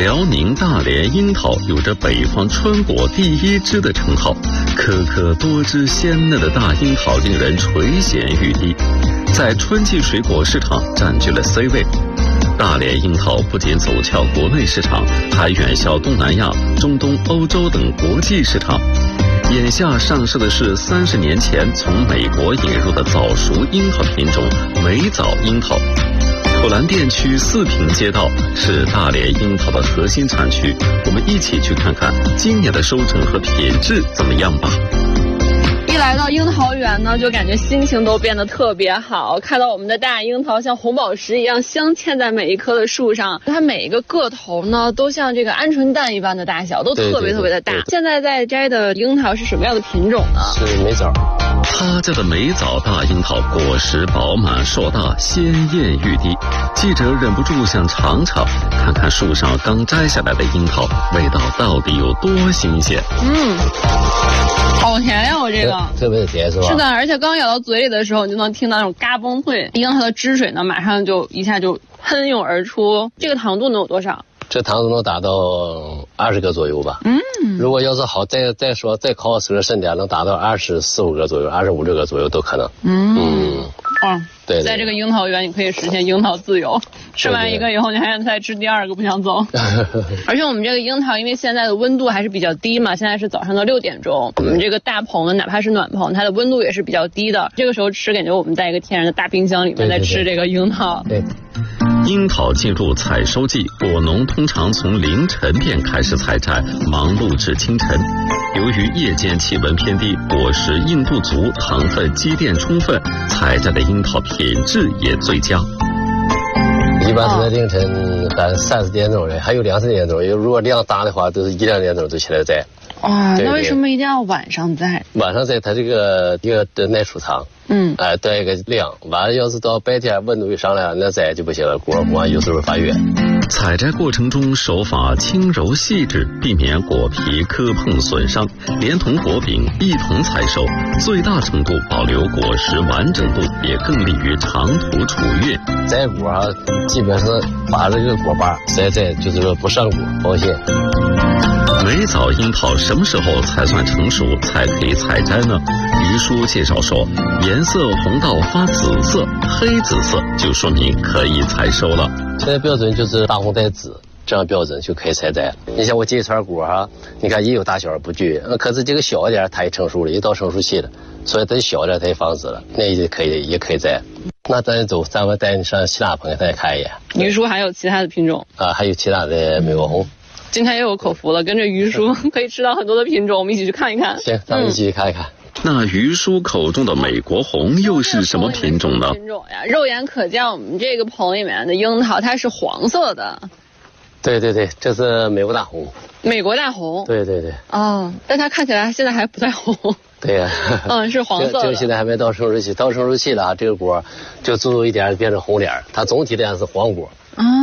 辽宁大连樱桃有着北方春果第一枝的称号，颗颗多汁鲜嫩的大樱桃令人垂涎欲滴，在春季水果市场占据了 C 位。大连樱桃不仅走俏国内市场，还远销东南亚、中东、欧洲等国际市场。眼下上市的是30年前从美国引入的早熟樱桃品种美枣樱桃。普兰店区四平街道是大连樱桃的核心产区，我们一起去看看今年的收成和品质怎么样吧。 一来到樱桃园呢，就感觉心情都变得特别好，看到我们的大樱桃像红宝石一样镶嵌在每一棵的树上，它每一个个头呢都像这个鹌鹑蛋一般的大小，都特别特别的大。现在在摘的樱桃是什么样的品种呢？ 是美枣。 他家的美枣大樱桃果实饱满硕大，鲜艳欲滴。记者忍不住想尝尝，看看树上刚摘下来的樱桃味道到底有多新鲜。 好甜呀，我这个特别的甜是吧？ 是的，而且刚咬到嘴里的时候，你就能听到那种嘎嘣脆，樱桃的汁水呢，马上就一下就喷涌而出。这个糖度能有多少？ 这糖度能达到20个左右吧。如果要是好再烤熟深点，能达到24、25个左右，25、6个左右都可能。对， 在这个樱桃园，你可以实现樱桃自由。吃完一个以后，你还想再吃第二个，不想走。而且我们这个樱桃，因为现在的温度还是比较低嘛，现在是早上的6点钟，我们这个大棚呢，哪怕是暖棚，它的温度也是比较低的。这个时候吃，感觉我们在一个天然的大冰箱里面在吃这个樱桃。 对。 樱桃进入采收季，果农通常从凌晨便开始采摘，忙碌至清晨。由于夜间气温偏低，果实硬度足，糖分积淀充分，采摘的樱桃品质也最佳。 一般是在凌晨3、4点钟的，还有2、3点钟。如果量大的话，都是1、2点钟就起来摘。 那为什么一定要晚上摘？ 晚上摘它这个一个耐储藏。对一个量，完了要是到白天温度一上来，那摘就不行了，果有时候发圆。 采摘过程中手法轻柔细致，避免果皮磕碰损伤，连同果柄一同采收，最大程度保留果实完整度，也更利于长途储运。 摘果基本上把这个果把摘就是说不上果，保鲜。 美枣樱桃什么时候才算成熟，才可以采摘呢？于叔介绍说，颜色红到发紫色、黑紫色，就说明可以采收了。 现在标准就是大红带紫，这样标准就可以采摘。你像我这一串果你看也有大小不均，可是这个小一点它也成熟了，也到成熟期了，所以它小点它也放枝了，那也可以摘。那咱走，咱们带你上其他棚咱也看一眼。 于叔还有其他的品种还有其他的美国红。 今天又有口福了，跟着于叔可以吃到很多的品种，我们一起去看一看。 行，咱们一起去看一看。 那于叔口中的美国红又是什么品种呢？ 肉眼可见，我们这个棚里面的樱桃它是黄色的。 对，这是美国大红。 美国大红。 对。 但它看起来现在还不太红。 对呀。 是黄色的。 这个现在还没到成熟期，到成熟期了这个果就最后一点变成红脸，它总体来讲是黄果。